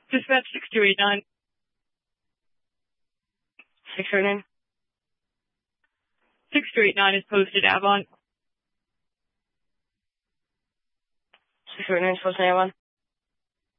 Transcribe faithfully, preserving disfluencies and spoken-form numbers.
Dispatch six two eight nine. six two eight nine? six two eight nine is posted Avon. six two eight nine is posted Avon.